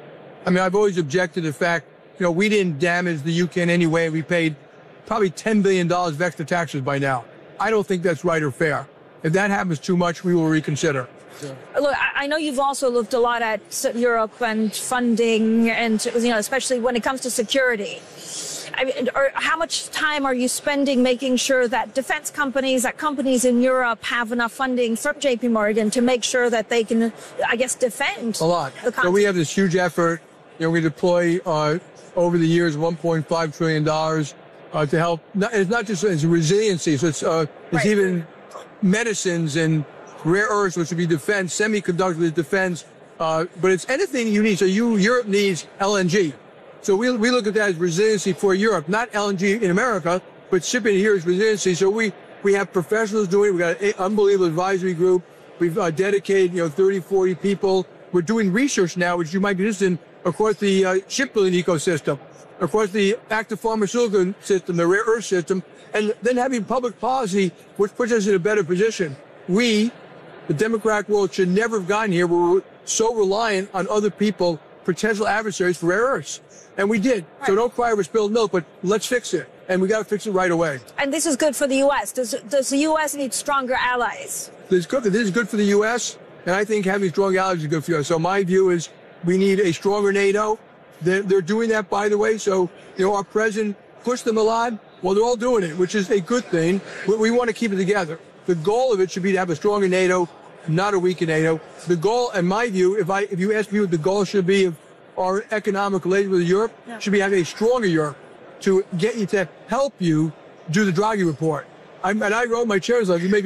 I mean, I've always objected to the fact, you know, we didn't damage the U K in any way. We paid probably ten billion dollars of extra taxes by now. I don't think that's right or fair. If that happens too much, we will reconsider. Yeah. Look, I know you've also looked a lot at Europe and funding and, you know, especially when it comes to security. I mean, or how much time are you spending making sure that defense companies, that companies in Europe have enough funding from J P Morgan to make sure that they can, I guess, defend a lot? The so we have this huge effort. You know, we deploy uh, over the years one point five trillion dollars uh, to help. Not, it's not just it's resiliency. So it's uh, it's right. even medicines and rare earths, which would be defense, semiconductors, defense. Uh, but it's anything you need. So you Europe needs L N G. So we we look at that as resiliency for Europe, not L N G in America, but shipping here is resiliency. So we we have professionals doing it. We've got an unbelievable advisory group. We've uh, dedicated, you know, thirty, forty people. We're doing research now, which you might be interested in, across the uh, shipbuilding ecosystem, across the active pharmaceutical system, the rare earth system, and then having public policy, which puts us in a better position. We, the democratic world, should never have gotten here. We're so reliant on other people, potential adversaries for rare earths. And we did. Right. So don't cry over spilled milk, but let's fix it. And we got to fix it right away. And this is good for the U S. Does, does the U S need stronger allies? This is good, this is good for the U S, and I think having strong allies is good for us. So my view is we need a stronger NATO. They're, they're doing that, by the way. So, you know, our president pushed them a lot. Well, they're all doing it, which is a good thing. We, we want to keep it together. The goal of it should be to have a stronger NATO, not a weaker NATO. The goal, in my view, if I if you ask me what the goal should be of our economic relations with Europe, yeah. should be having a stronger Europe to get you to help you do the Draghi report. I'm, and I wrote my chair's letter. You may